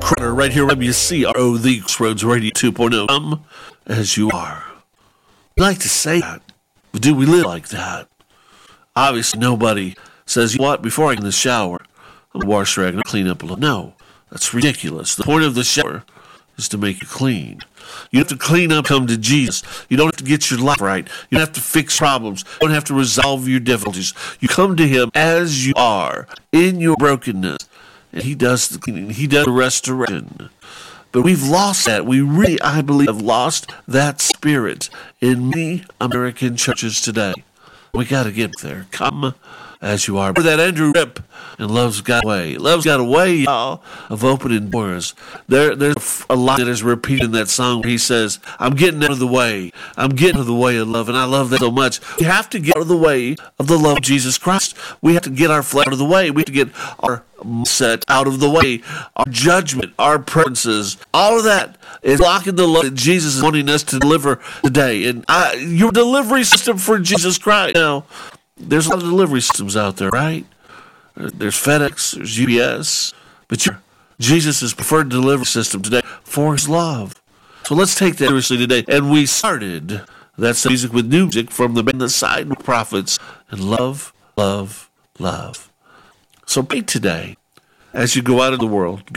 Crowder right here at WCRO, the Crossroads Radio 2.0. Come as you are. We like to say that, but do we live like that? Obviously, nobody says, you know what, before I get in the shower, I'm going to wash rag and clean up a little. No, that's ridiculous. The point of the shower is to make you clean. You have to clean up, come to Jesus. You don't have to get your life right. You don't have to fix problems. You don't have to resolve your difficulties. You come to him as you are, in your brokenness. And he does the cleaning. He does the restoration. But we've lost that. We really, I believe, have lost that spirit in many American churches today. We got to get there. Come as you are. That Andrew Ripp and Love's Got a Way. Love's Got a Way, y'all, of opening doors. There's a line that is repeated in that song where he says, I'm getting out of the way. I'm getting out of the way of love. And I love that so much. We have to get out of the way of the love of Jesus Christ. We have to get our flesh out of the way. We have to get our mindset out of the way. Our judgment, our preferences, all of that is blocking the love that Jesus is wanting us to deliver today. And your delivery system for Jesus Christ. Now, there's a lot of delivery systems out there, right? There's FedEx, there's UPS, but Jesus' preferred delivery system today for his love. So let's take that seriously today. And we started that music with new music from the band The Sidewalk Prophets and Love, Love, Love. So pray today as you go out in the world.